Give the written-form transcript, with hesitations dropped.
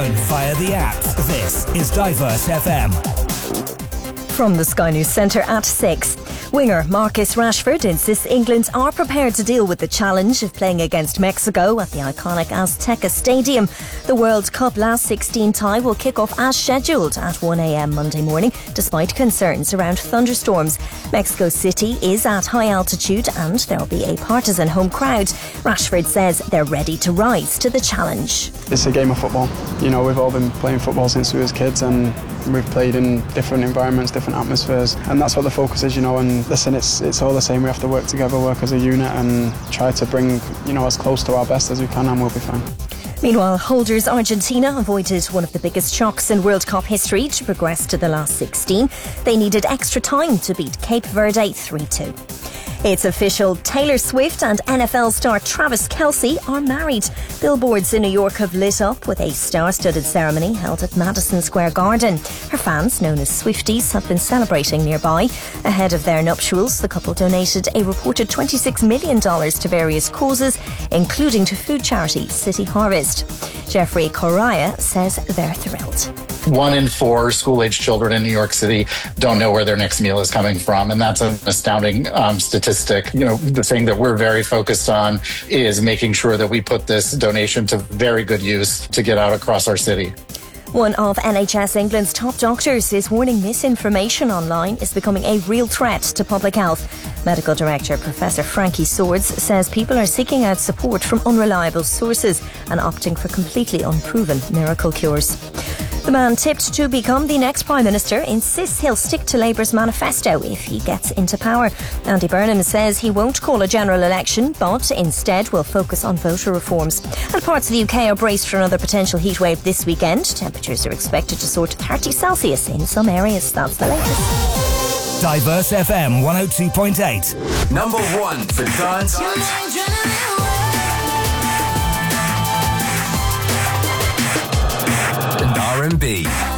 Via the app. This is Diverse FM. From the Sky News Centre at 6. Winger Marcus Rashford insists England are prepared to deal with the challenge of playing against Mexico at the iconic Azteca Stadium. The World Cup last 16 tie will kick off as scheduled at 1 a.m. Monday morning, despite concerns around thunderstorms. Mexico City is at high altitude and there will be a partisan home crowd. Rashford says they're ready to rise to the challenge. It's a game of football. You know, we've all been playing football since we was kids, and we've played in different environments, different atmospheres, and that's what the focus is, you know. And listen, it's all the same. We have to work together, work as a unit, and try to bring, you know, as close to our best as we can, and we'll be fine. Meanwhile, holders Argentina avoided one of the biggest shocks in World Cup history to progress to the last 16. They needed extra time to beat Cape Verde 3-2. It's official, Taylor Swift and NFL star Travis Kelce are married. Billboards in New York have lit up with a star-studded ceremony held at Madison Square Garden. Her fans, known as Swifties, have been celebrating nearby. Ahead of their nuptials, the couple donated a reported $26 million to various causes, including to food charity City Harvest. Jeffrey Correa says they're thrilled. 1 in 4 school-age children in New York City don't know where their next meal is coming from, and that's an astounding statistic. You know, the thing that we're very focused on is making sure that we put this donation to very good use to get out across our city. One of NHS England's top doctors is warning misinformation online is becoming a real threat to public health. Medical Director Professor Frankie Swords says people are seeking out support from unreliable sources and opting for completely unproven miracle cures. The man tipped to become the next Prime Minister insists he'll stick to Labour's manifesto if he gets into power. Andy Burnham says he won't call a general election, but instead will focus on voter reforms. And parts of the UK are braced for another potential heatwave this weekend. Temperatures are expected to soar to 30 Celsius in some areas. That's the latest. Diverse FM 102.8. Number 1 for dance and R&B.